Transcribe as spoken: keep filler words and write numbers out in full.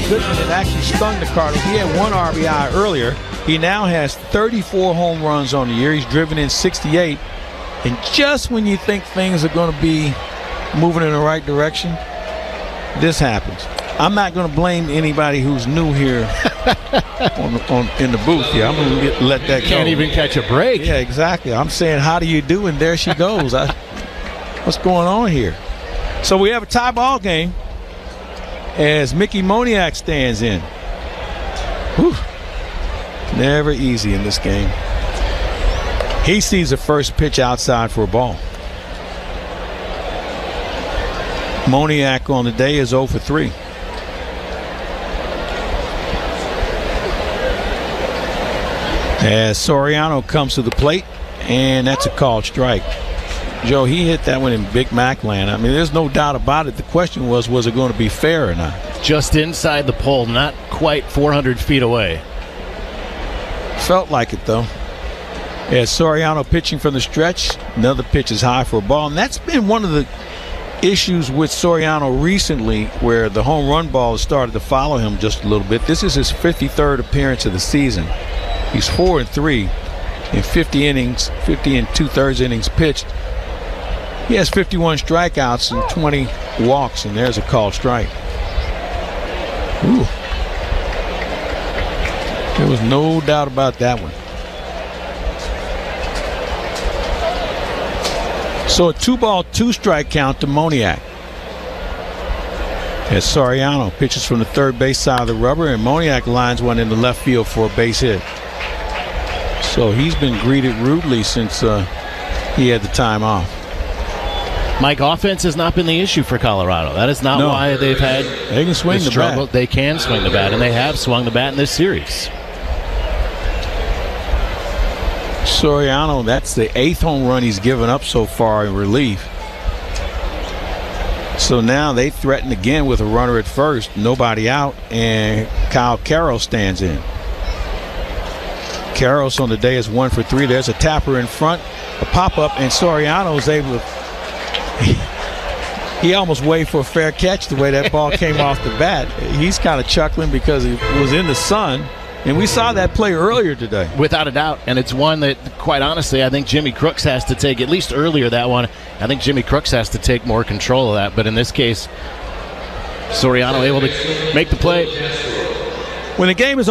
Goodman that actually stung the Cardinals. He had one R B I earlier. He now has thirty-four home runs on the year. He's driven in sixty-eight. And just when you think things are going to be moving in the right direction, this happens. I'm not going to blame anybody who's new here on, on in the booth here. I'm going to let that go. Can't even catch a break. Yeah, exactly. I'm saying, how do you do? And there she goes. I, what's going on here? So we have a tie ball game as Mickey Moniak stands in. Whew. Never easy in this game. He sees the first pitch outside for a ball. Moniak on the day is oh for three. As Soriano comes to the plate, and that's a called strike. Joe, he hit that one in Big Mac land. I mean, there's no doubt about it. The question was, was it going to be fair or not? Just inside the pole, not quite four hundred feet away. Felt like it, though. As Soriano pitching from the stretch, another pitch is high for a ball. And that's been one of the issues with Soriano recently, where the home run ball has started to follow him just a little bit. This is his fifty-third appearance of the season. He's four and three in fifty innings, fifty and two-thirds innings pitched. He has fifty-one strikeouts and twenty walks, and there's a called strike. Ooh. There was no doubt about that one. So a two-ball, two-strike count to Moniak. As Soriano pitches from the third base side of the rubber, and Moniak lines one in the left field for a base hit. So he's been greeted rudely since uh, he had the time off. Mike, offense has not been the issue for Colorado. That is not no. why they've had they can swing the struggle. bat. They can swing the bat, and they have swung the bat in this series. Soriano, that's the eighth home run he's given up so far in relief. So now they threaten again with a runner at first, nobody out, and Kyle Carroll stands in. Karros on the day is one for three. There's a tapper in front, a pop-up, and Soriano's able to he, he almost waved for a fair catch the way that ball came off the bat. He's kind of chuckling because it was in the sun. And we saw that play earlier today. Without a doubt. And it's one that, quite honestly, I think Jimmy Crooks has to take, at least earlier that one, I think Jimmy Crooks has to take more control of that. But in this case, Soriano able to make the play. When the game is